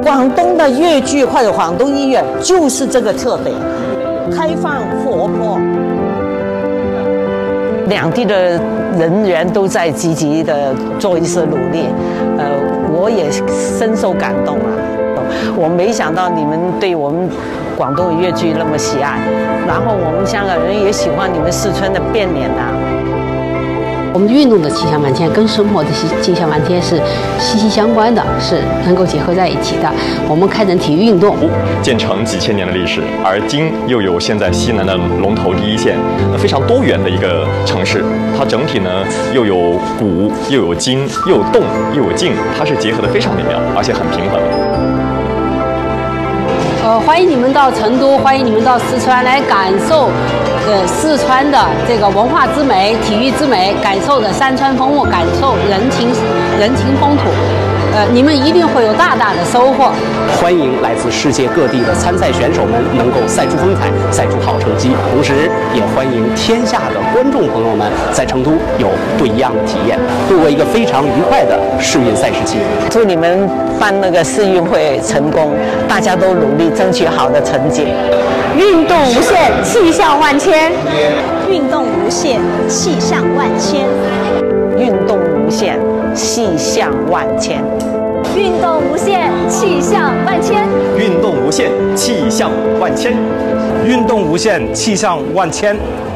广东的粤剧或者广东音乐就是这个特点，开放活泼。两地的人员都在积极的做一些努力，我也深受感动啊！我没想到你们对我们广东的粤剧那么喜爱，然后我们香港人也喜欢你们四川的变脸啊。 我们运动的气象万千跟生活的气象万千是息息相关的，是能够结合在一起的。我们开展体育运动， 建成几千年的历史，而今又有现在西南的龙头第一线，非常多元的一个城市。它整体呢又有古，又有今，又有动，又有静，它是结合得非常美妙，而且很平衡。 欢迎你们到成都，欢迎你们到四川来感受，四川的这个文化之美、体育之美，感受的山川风物，感受人情风土。你们一定会有大大的收获。 欢迎来自世界各地的参赛选手们能够赛出风采，赛出好成绩，同时也欢迎天下的观众朋友们在成都有不一样的体验，度过一个非常愉快的世运赛事期。 祝你们办那个世运会成功，大家都努力争取好的成绩。 运动无限，气象万千。 运动无限，气象万千。 运动无限，气象万千。 运动无限，气象万千。 运动无限，气象万千。 运动无限，气象万千。